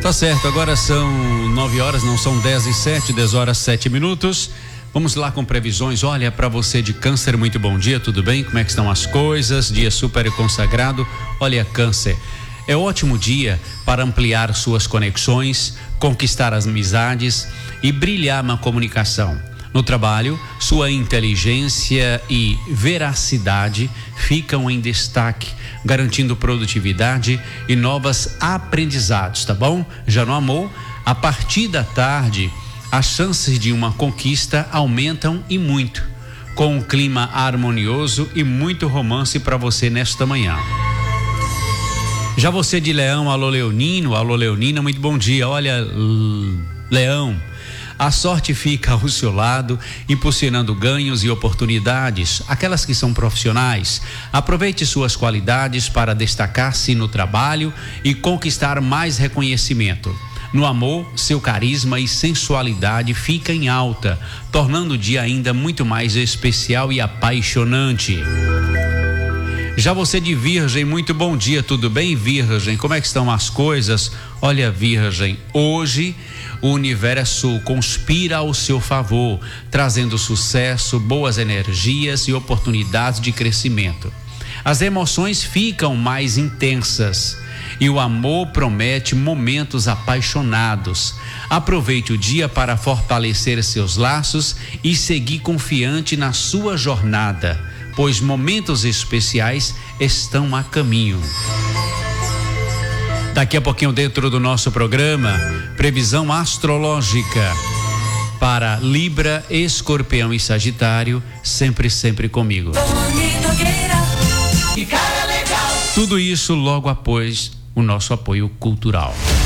Tá certo, agora são 9 horas, não são 10h07, 10 horas 7 minutos. Vamos lá com previsões. Olha, para você de Câncer, muito bom dia, tudo bem? Como é que estão as coisas? Dia super consagrado. Olha, Câncer, é ótimo dia para ampliar suas conexões, conquistar as amizades e brilhar na comunicação. No trabalho, sua inteligência e veracidade ficam em destaque, garantindo produtividade e novos aprendizados, tá bom? Já no amor, a partir da tarde, as chances de uma conquista aumentam e muito, com um clima harmonioso e muito romance para você nesta manhã. Já você de Leão, alô Leonino, alô Leonina, muito bom dia. Olha, Leão, a sorte fica ao seu lado, impulsionando ganhos e oportunidades, aquelas que são profissionais. Aproveite suas qualidades para destacar-se no trabalho e conquistar mais reconhecimento. No amor, seu carisma e sensualidade ficam em alta, tornando o dia ainda muito mais especial e apaixonante. Já você de Virgem, muito bom dia, tudo bem, Virgem? Como é que estão as coisas? Olha, Virgem, hoje o universo conspira ao seu favor, trazendo sucesso, boas energias e oportunidades de crescimento. As emoções ficam mais intensas e o amor promete momentos apaixonados. Aproveite o dia para fortalecer seus laços e seguir confiante na sua jornada, pois momentos especiais estão a caminho. Daqui a pouquinho, dentro do nosso programa, previsão astrológica para Libra, Escorpião e Sagitário, sempre comigo. Tudo isso logo após o nosso apoio cultural.